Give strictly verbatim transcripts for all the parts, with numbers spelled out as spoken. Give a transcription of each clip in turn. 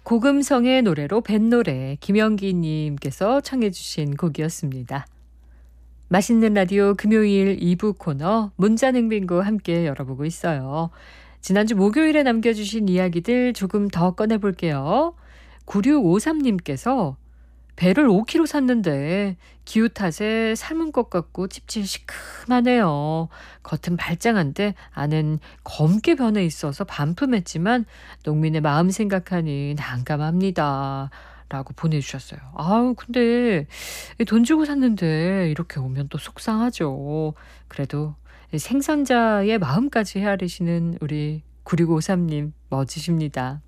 고금성의 노래로 뱃노래 김영기님께서 청해 주신 곡이었습니다. 맛있는 라디오 금요일 이 부 코너 문자능빙고 함께 열어보고 있어요. 지난주 목요일에 남겨주신 이야기들 조금 더 꺼내볼게요. 구육오삼님께서 배를 오 킬로그램 샀는데 기후 탓에 삶은 것 같고 찝찝 시큼하네요. 겉은 발장한데 안은 검게 변해 있어서 반품했지만 농민의 마음 생각하니 난감합니다. 라고 보내주셨어요. 아우 근데 돈 주고 샀는데 이렇게 오면 또 속상하죠. 그래도 생산자의 마음까지 헤아리시는 우리 구육오삼님 멋지십니다.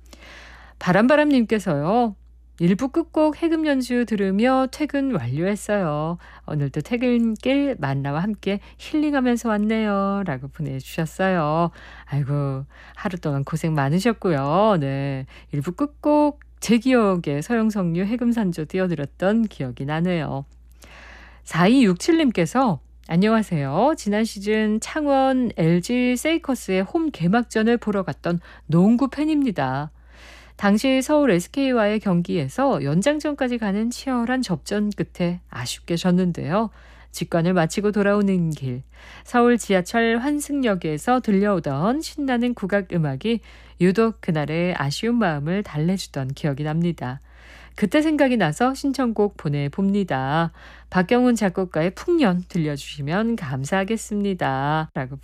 바람바람님께서요. 일 부 끝곡 해금 연주 들으며 퇴근 완료했어요. 오늘도 퇴근길 만나와 함께 힐링하면서 왔네요. 라고 보내주셨어요. 아이고 하루 동안 고생 많으셨고요. 네, 일 부 끝곡 제 기억에 서영석류 해금산조 띄워드렸던 기억이 나네요. 사이육칠님께서 안녕하세요. 지난 시즌 창원 엘지 세이커스의 홈 개막전을 보러 갔던 농구 팬입니다. 당시 서울 에스케이와의 경기에서 연장전까지 가는 치열한 접전 끝에 아쉽게 졌는데요. 직관을 마치고 돌아오는 길, 서울 지하철 환승역에서 들려오던 신나는 국악 음악이 유독 그날의 아쉬운 마음을 달래주던 기억이 납니다. 그때 생각이 나서 신청곡 보내봅니다. 박경훈 작곡가의 풍년 들려주시면 감사하겠습니다. 라고